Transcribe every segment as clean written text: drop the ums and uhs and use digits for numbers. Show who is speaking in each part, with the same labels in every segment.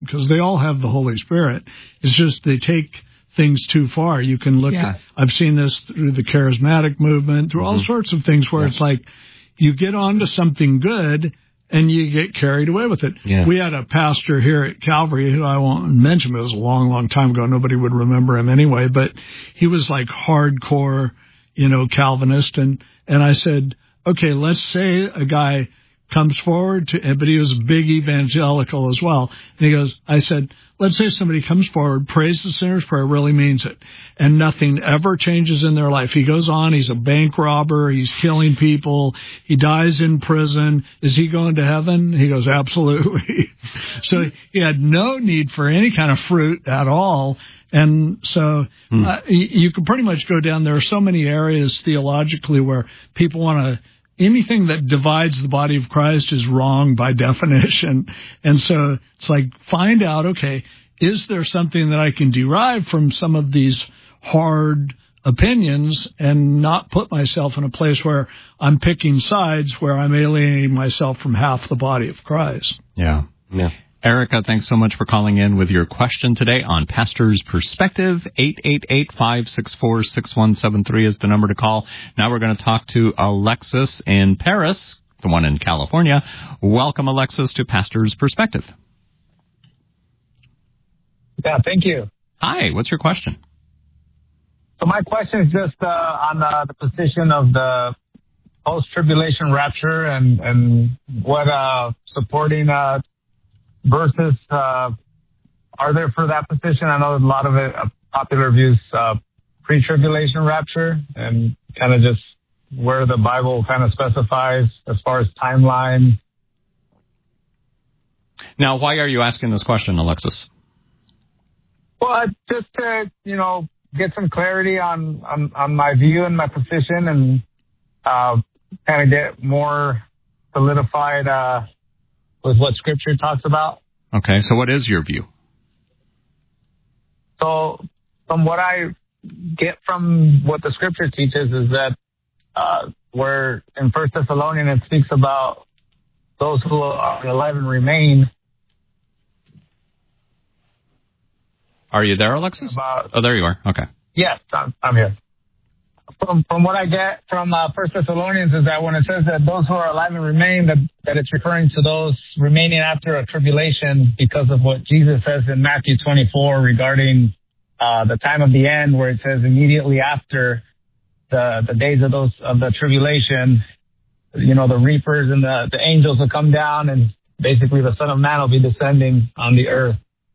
Speaker 1: because they all have the Holy Spirit. It's just they take things too far. You can look at, I've seen this through the charismatic movement, through all sorts of things where it's like you get onto something good and you get carried away with it. Yeah. We had a pastor here at Calvary who I won't mention, it was a long, long time ago. Nobody would remember him anyway, but he was like hardcore, Calvinist. And I said, okay, let's say a guy comes forward but he was a big evangelical as well. And I said, let's say somebody comes forward, prays the sinner's prayer, really means it, and nothing ever changes in their life. He goes on, he's a bank robber, he's killing people, he dies in prison. Is he going to heaven? He goes, absolutely. So he had no need for any kind of fruit at all. And so you can pretty much go down. There are so many areas theologically where people want to, anything that divides the body of Christ is wrong by definition. And so it's like, find out, okay, is there something that I can derive from some of these hard opinions and not put myself in a place where I'm picking sides, where I'm alienating myself from half the body of Christ?
Speaker 2: Yeah. Erica, thanks so much for calling in with your question today on Pastor's Perspective. 888-564-6173 is the number to call. Now we're going to talk to Alexis in Paris, the one in California. Welcome, Alexis, to Pastor's Perspective.
Speaker 3: Yeah, thank you.
Speaker 2: Hi, what's your question?
Speaker 3: So my question is just on the position of the post-tribulation rapture and what supporting verses are there for that position? I know a lot of it, popular views, pre-tribulation rapture, and kind of just where the Bible kind of specifies as far as timeline.
Speaker 2: Now, why are you asking this question, Alexis?
Speaker 3: Well, just to, get some clarity on my view and my position, and kind of get more solidified with what Scripture talks about.
Speaker 2: Okay, so what is your view?
Speaker 3: So from what I get from what the Scripture teaches is that where in 1 Thessalonians it speaks about those who are alive and remain.
Speaker 2: Are you there, Alexis? Oh, there you are. Okay.
Speaker 3: Yes, I'm here. From what I get from 1 Thessalonians is that when it says that those who are alive and remain, that it's referring to those remaining after a tribulation because of what Jesus says in Matthew 24 regarding the time of the end, where it says immediately after the days of the tribulation, the reapers and the angels will come down, and basically the Son of Man will be descending on the earth.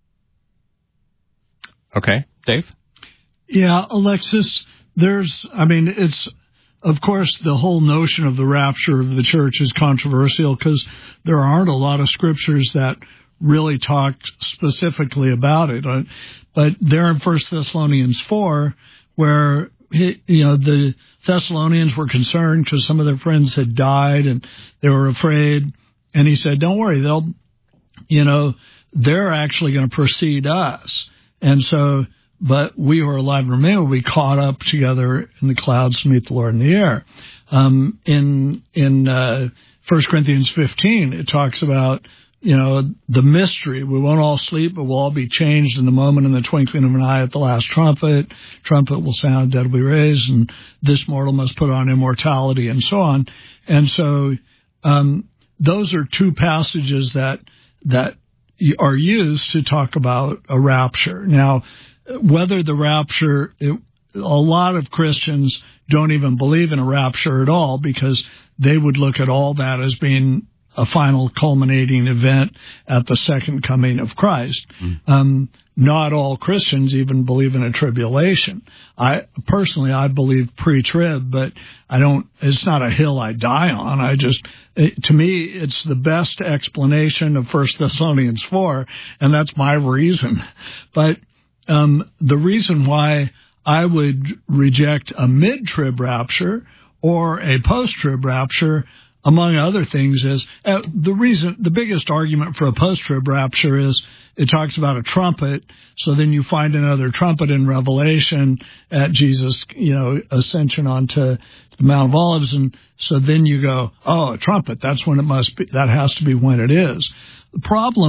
Speaker 2: Okay. Dave?
Speaker 1: Yeah, Alexis, it's, of course, the whole notion of the rapture of the church is controversial because there aren't a lot of scriptures that really talk specifically about it. But there in 1 Thessalonians 4, where, the Thessalonians were concerned because some of their friends had died and they were afraid. And he said, don't worry, they're actually going to precede us. And so, but we who are alive and remain will be caught up together in the clouds to meet the Lord in the air. In 1 Corinthians 15, it talks about, the mystery. We won't all sleep, but we'll all be changed in the moment, in the twinkling of an eye at the last trumpet. Trumpet will sound, dead will be raised, and this mortal must put on immortality, and so on. And so, those are two passages that are used to talk about a rapture. Now, whether the rapture, a lot of Christians don't even believe in a rapture at all because they would look at all that as being a final culminating event at the second coming of Christ. Not all Christians even believe in a tribulation. I believe pre-trib, but it's not a hill I die on. To me, it's the best explanation of 1 Thessalonians 4, and that's my reason. But the reason why I would reject a mid-trib rapture or a post-trib rapture, among other things, is the biggest argument for a post-trib rapture is it talks about a trumpet. So then you find another trumpet in Revelation at Jesus, ascension onto the Mount of Olives. And so then you go, oh, a trumpet, that's when it must be, that has to be when it is. The problem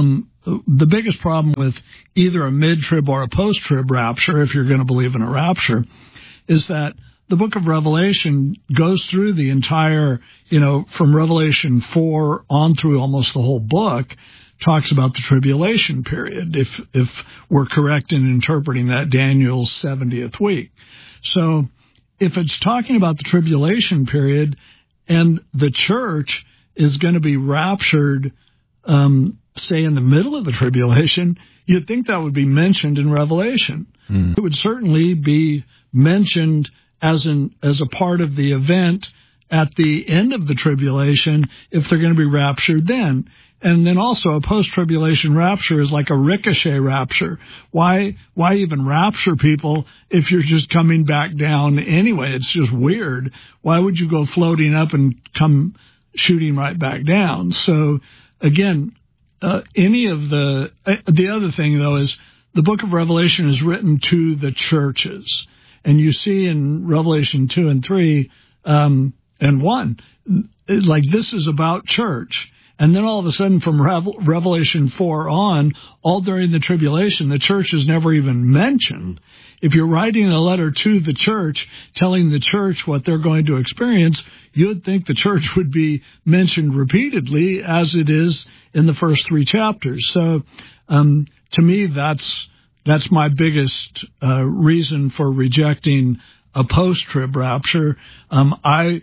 Speaker 1: the biggest problem with either a mid-trib or a post-trib rapture, if you're going to believe in a rapture, is that the book of Revelation goes through the entire, from Revelation 4 on through almost the whole book, talks about the tribulation period, if we're correct in interpreting that Daniel's 70th week. So if it's talking about the tribulation period and the church is going to be raptured, say in the middle of the tribulation, you'd think that would be mentioned in Revelation. It would certainly be mentioned as a part of the event at the end of the tribulation if they're going to be raptured then. And then also a post-tribulation rapture is like a ricochet rapture. Why even rapture people if you're just coming back down anyway? It's just weird. Why would you go floating up and come shooting right back down? So again, any of the other thing though is the book of Revelation is written to the churches. And you see in Revelation 2 and 3 and 1, like this is about church. And then all of a sudden from Revelation 4 on, all during the tribulation, the church is never even mentioned. If you're writing a letter to the church, telling the church what they're going to experience, you would think the church would be mentioned repeatedly as it is in the first 3 chapters. So to me, that's my biggest reason for rejecting a post-trib rapture. At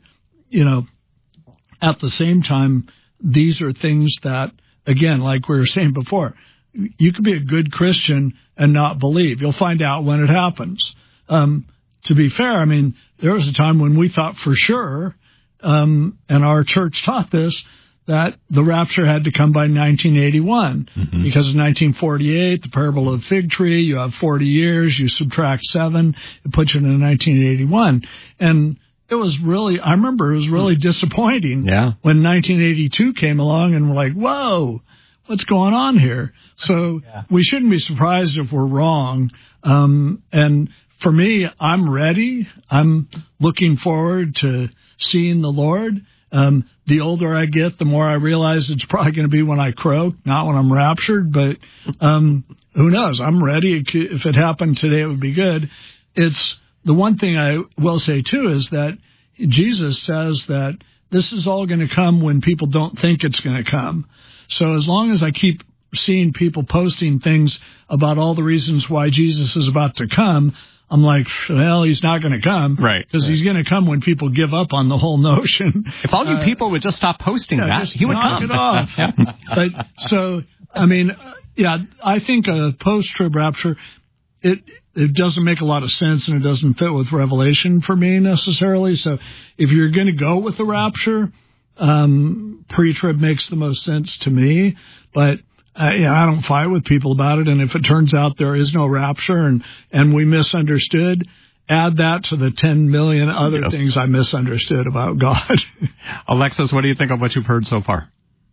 Speaker 1: the same time, these are things that, again, like we were saying before, you could be a good Christian and not believe. You'll find out when it happens. To be fair, I mean, there was a time when we thought for sure, and our church taught this, that the rapture had to come by 1981. Because in 1948, the parable of the fig tree, you have 40 years, you subtract 7, it puts you in 1981. And it was really, I remember it was really disappointing when 1982 came along and we're like, whoa, what's going on here? So we shouldn't be surprised if we're wrong. And for me, I'm ready. I'm looking forward to seeing the Lord. The older I get, the more I realize it's probably going to be when I croak, not when I'm raptured. But who knows? I'm ready. If it happened today, it would be good. It's the one thing I will say, too, is that Jesus says that this is all going to come when people don't think it's going to come. So as long as I keep seeing people posting things about all the reasons why Jesus is about to come, I'm like, well, he's not going to come.
Speaker 2: Right.
Speaker 1: Because he's going to come when people give up on the whole notion.
Speaker 2: If all you people would just stop posting that, he would
Speaker 1: knock
Speaker 2: come.
Speaker 1: it off. But so, I mean, I think a post-trib rapture, it doesn't make a lot of sense and it doesn't fit with Revelation for me necessarily. So if you're going to go with the rapture, pre-trib makes the most sense to me. But I don't fight with people about it. And if it turns out there is no rapture and we misunderstood, add that to the 10 million other things I misunderstood about God.
Speaker 2: Alexis, what do you think of what you've heard so far?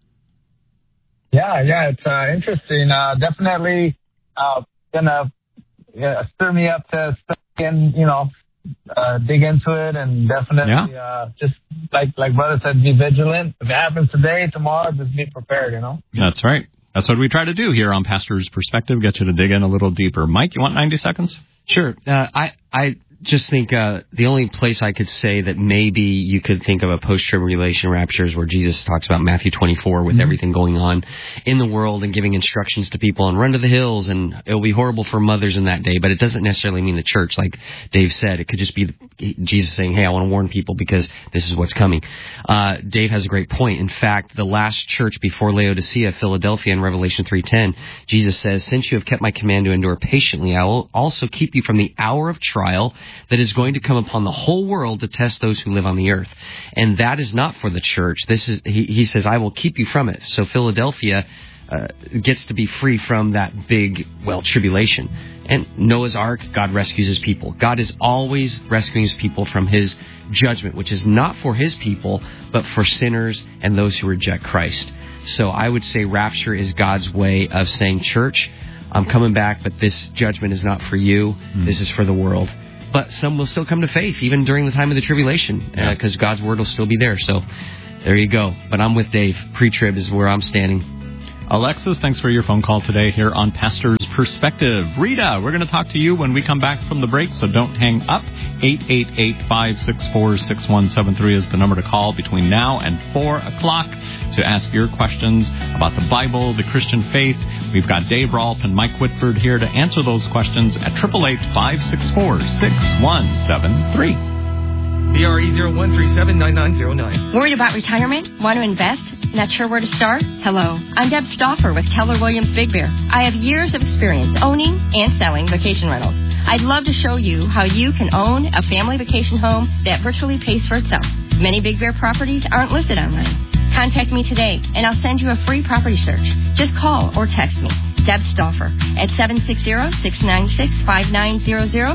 Speaker 3: Yeah, it's interesting. Definitely gonna stir me up to study and dig into it, and definitely just like brother said, be vigilant. If it happens today, tomorrow, just be prepared.
Speaker 2: That's right. That's what we try to do here on Pastor's Perspective, get you to dig in a little deeper. Mike, you want 90 seconds?
Speaker 4: Sure. I just think the only place I could say that maybe you could think of a post-tribulation rapture is where Jesus talks about Matthew 24 with everything going on in the world and giving instructions to people and run to the hills, and it'll be horrible for mothers in that day, but it doesn't necessarily mean the church. Like Dave said, it could just be Jesus saying, hey, I want to warn people because this is what's coming. Dave has a great point. In fact, the last church before Laodicea, Philadelphia, in Revelation 3:10, Jesus says, since you have kept my command to endure patiently, I will also keep you from the hour of trial that is going to come upon the whole world to test those who live on the earth. And that is not for the church. This is, he says, I will keep you from it. So Philadelphia gets to be free from that big, tribulation. And Noah's Ark, God rescues his people. God is always rescuing his people from his judgment, which is not for his people, but for sinners and those who reject Christ. So I would say rapture is God's way of saying, church, I'm coming back, but this judgment is not for you. This is for the world. But some will still come to faith, even during the time of the tribulation, because God's word will still be there. So there you go. But I'm with Dave. Pre-trib is where I'm standing.
Speaker 2: Alexis, thanks for your phone call today here on Pastor's Perspective. Rita, we're going to talk to you when we come back from the break, so don't hang up. 888-564-6173 is the number to call between now and 4 o'clock to ask your questions about the Bible, the Christian faith. We've got Dave Rolfe and Mike Whitford here to answer those questions at 888-564-6173.
Speaker 5: BRE 01379909.
Speaker 6: Worried about retirement? Want to invest? Not sure where to start? Hello, I'm Deb Stauffer with Keller Williams Big Bear. I have years of experience owning and selling vacation rentals. I'd love to show you how you can own a family vacation home that virtually pays for itself. Many Big Bear properties aren't listed online. Contact me today, and I'll send you a free property search. Just call or text me, Deb Stauffer, at 760-696-5900,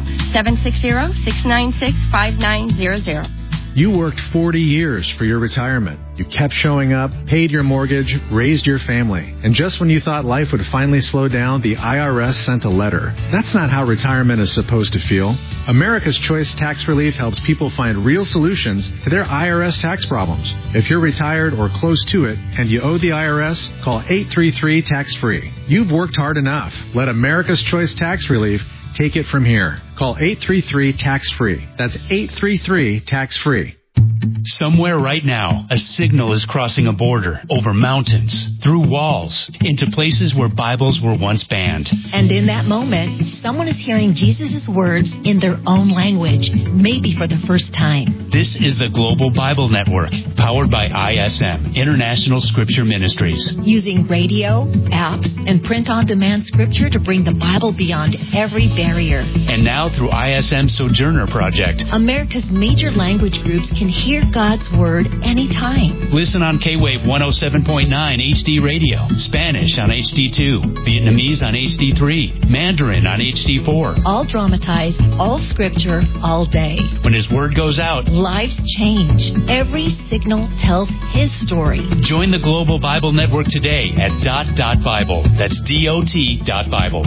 Speaker 6: 760-696-5900.
Speaker 7: You worked 40 years for your retirement. You kept showing up, paid your mortgage, raised your family. And just when you thought life would finally slow down, the IRS sent a letter. That's not how retirement is supposed to feel. America's Choice Tax Relief helps people find real solutions to their IRS tax problems. If you're retired or close to it and you owe the IRS, call 833-TAX-FREE. You've worked hard enough. Let America's Choice Tax Relief take it from here. Call 833-TAX-FREE. That's 833-TAX-FREE.
Speaker 8: Somewhere right now, a signal is crossing a border, over mountains, through walls, into places where Bibles were once banned.
Speaker 9: And in that moment, someone is hearing Jesus' words in their own language, maybe for the first time.
Speaker 8: This is the Global Bible Network, powered by ISM, International Scripture Ministries.
Speaker 9: Using radio, apps, and print-on-demand scripture to bring the Bible beyond every barrier.
Speaker 8: And now through ISM Sojourner Project,
Speaker 9: America's major language groups can hear God's Word anytime.
Speaker 8: Listen on K-Wave 107.9 HD Radio, Spanish on HD2, Vietnamese on HD3, Mandarin on HD4.
Speaker 9: All dramatized, all scripture, all day.
Speaker 8: When His Word goes out,
Speaker 9: lives change. Every signal tells His story.
Speaker 8: Join the Global Bible Network today at .Bible. That's DOT.Bible.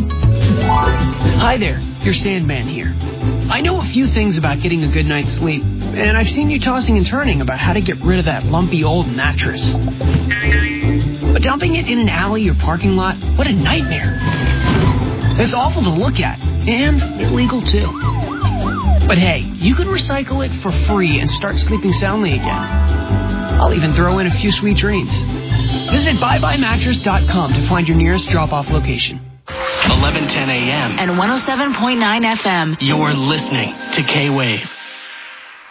Speaker 10: Hi there, your Sandman here. I know a few things about getting a good night's sleep, and I've seen you tossing and turning about how to get rid of that lumpy old mattress. But dumping it in an alley or parking lot, what a nightmare. It's awful to look at, and illegal too. But hey, you can recycle it for free and start sleeping soundly again. I'll even throw in a few sweet dreams. Visit buyebuymattress.com to find your nearest drop-off location. 11:10 a.m.
Speaker 11: and 107.9 FM.
Speaker 10: You're listening to K-Wave.